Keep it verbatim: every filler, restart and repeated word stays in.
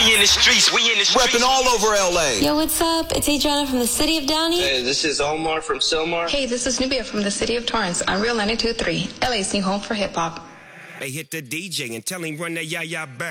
We in the streets, we in the streets. Repping all over L A. Yo, what's up? It's Adriana from the city of Downey. Hey, this is Omar from Silmar. Hey, this is Nubia from the city of Torrance on Real ninety-two point three, L A's new home for hip hop. Hey, hit the D J and tell him run that ya-ya back.